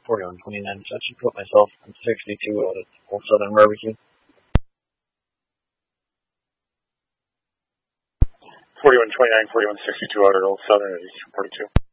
4129, so I should put myself on 62 out at Old Southern Barbecue. 4129, 4162 out at Old Southern at Eastern 42.